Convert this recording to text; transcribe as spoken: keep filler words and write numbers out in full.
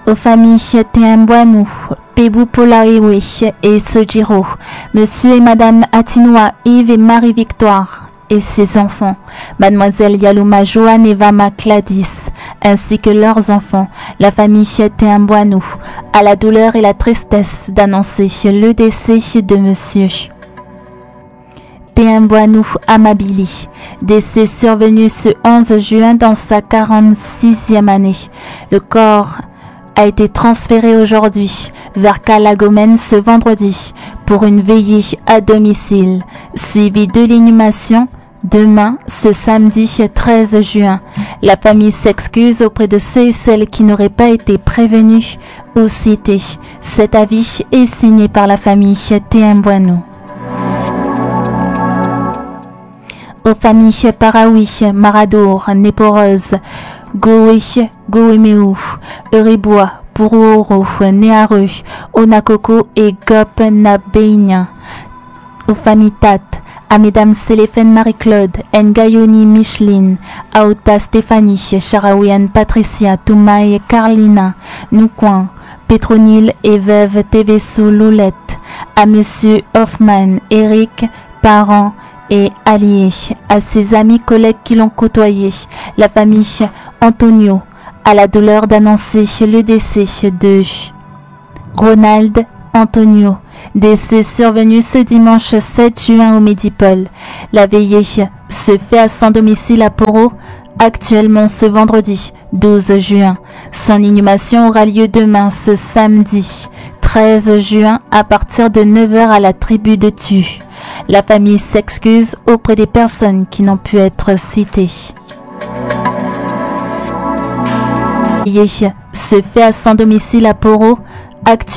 Aux familles Teambouanou, Pébou Polariwe et Sojiro, Monsieur et Madame Atinoa, Yves et Marie-Victoire et ses enfants, Mademoiselle Yalouma Joanne et Vama Cladis, ainsi que leurs enfants, la famille Teambouanou, a la douleur et la tristesse d'annoncer le décès de Monsieur Teambouanou Amabili, décès survenu ce onze juin dans sa quarante-sixième année. Le corps a été transféré aujourd'hui vers Calagomène ce vendredi pour une veillée à domicile, suivie de l'inhumation demain, ce samedi treize juin. La famille s'excuse auprès de ceux et celles qui n'auraient pas été prévenus ou cités. Cet avis est signé par la famille Teambouanou. Aux familles Paraoui, Maradour, Néporose, Goué, Gouéméou, Euribois, Pourouro, Néareux, Onakoko et Gop Nabéignan. Aux familles Tat, à Mesdames Céléphène Marie-Claude, Ngayoni Micheline, Aouta Stéphanie, Charaouiane Patricia, Toumaï Carlina, Noukouan, Pétronile et Veuve Tévessou Loulette, à Monsieur Hoffman, Eric, parents et alliés, à ses amis collègues qui l'ont côtoyé, la famille Antonio a la douleur d'annoncer le décès de Ronald Antonio, décès survenu ce dimanche sept juin au Médipole. La veillée se fait à son domicile à Poro, actuellement ce vendredi douze juin. Son inhumation aura lieu demain ce samedi treize juin à partir de neuf heures à la tribu de Tu. La famille s'excuse auprès des personnes qui n'ont pu être citées. La veillée se fait à son domicile à Poro, actuellement